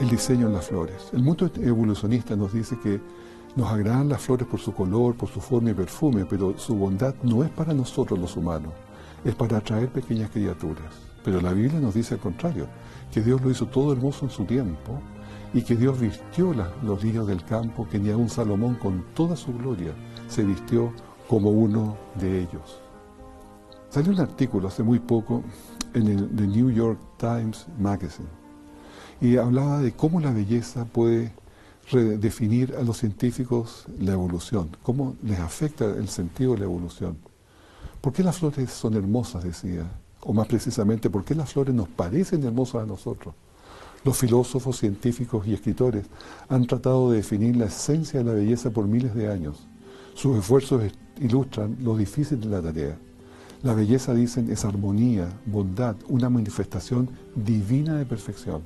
el diseño en las flores. El mundo evolucionista nos dice que nos agradan las flores por su color, por su forma y perfume, pero su bondad no es para nosotros los humanos, es para atraer pequeñas criaturas. Pero la Biblia nos dice al contrario, que Dios lo hizo todo hermoso en su tiempo y que Dios vistió los lirios del campo, que ni aun Salomón con toda su gloria se vistió como uno de ellos. Salió un artículo hace muy poco en el The New York Times Magazine y hablaba de cómo la belleza puede redefinir a los científicos la evolución, cómo les afecta el sentido de la evolución. ¿Por qué las flores son hermosas?, decía, o más precisamente, ¿por qué las flores nos parecen hermosas a nosotros? Los filósofos, científicos y escritores han tratado de definir la esencia de la belleza por miles de años. Sus esfuerzos ilustran lo difícil de la tarea. La belleza, dicen, es armonía, bondad, una manifestación divina de perfección.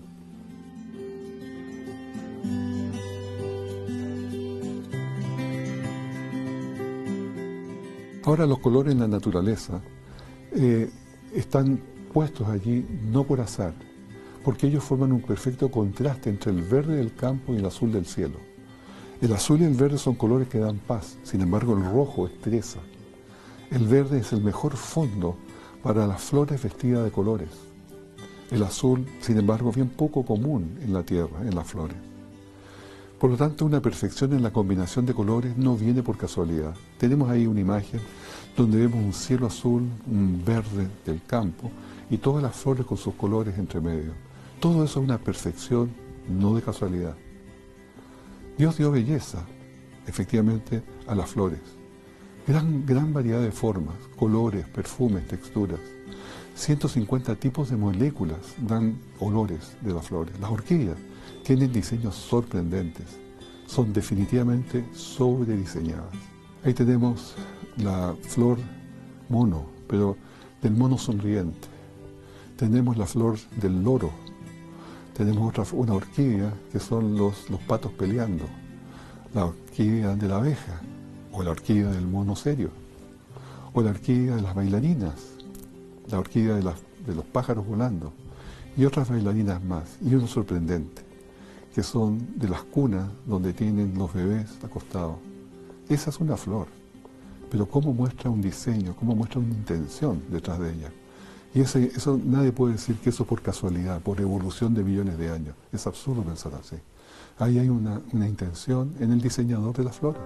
Ahora, los colores en la naturaleza están puestos allí no por azar, porque ellos forman un perfecto contraste entre el verde del campo y el azul del cielo. El azul y el verde son colores que dan paz, sin embargo el rojo estresa. El verde es el mejor fondo para las flores vestidas de colores. El azul, sin embargo, es bien poco común en la tierra, en las flores. Por lo tanto, una perfección en la combinación de colores no viene por casualidad. Tenemos ahí una imagen donde vemos un cielo azul, un verde del campo y todas las flores con sus colores entre medio. Todo eso es una perfección, no de casualidad. Dios dio belleza, efectivamente, a las flores. Gran variedad de formas, colores, perfumes, texturas. 150 tipos de moléculas dan olores de las flores. Las orquídeas tienen diseños sorprendentes. Son definitivamente sobrediseñadas. Ahí tenemos la flor mono, pero del mono sonriente. Tenemos la flor del loro. Tenemos una orquídea que son los patos peleando. La orquídea de la abeja, o la orquídea del mono serio, o la orquídea de las bailarinas, la orquídea de los pájaros volando, y otras bailarinas más, y uno sorprendente, que son de las cunas donde tienen los bebés acostados. Esa es una flor, pero cómo muestra un diseño, cómo muestra una intención detrás de ella. Y eso nadie puede decir que eso es por casualidad, por evolución de millones de años. Es absurdo pensar así. Ahí hay una intención en el diseñador de las flores.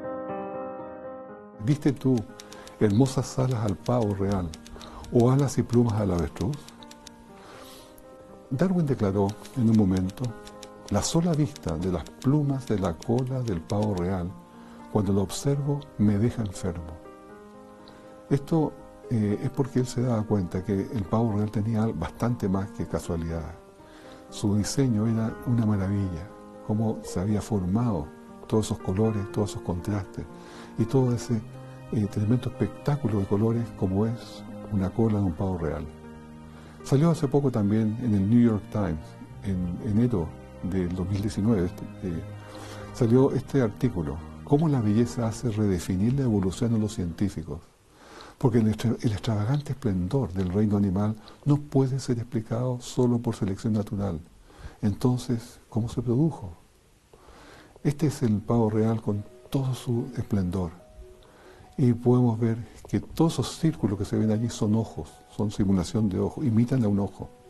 ¿Viste tú hermosas alas al pavo real o alas y plumas al avestruz? Darwin declaró en un momento: la sola vista de las plumas de la cola del pavo real, cuando lo observo, me deja enfermo. Esto es porque él se daba cuenta que el pavo real tenía bastante más que casualidad. Su diseño era una maravilla, cómo se había formado todos esos colores, todos esos contrastes y todo ese tremendo espectáculo de colores como es una cola de un pavo real. Salió hace poco también en el New York Times, en enero del 2019, salió este artículo: cómo la belleza hace redefinir la evolución de los científicos. Porque el extravagante esplendor del reino animal no puede ser explicado solo por selección natural. Entonces, ¿cómo se produjo? Este es el pavo real con todo su esplendor. Y podemos ver que todos esos círculos que se ven allí son ojos, son simulación de ojos, imitan a un ojo.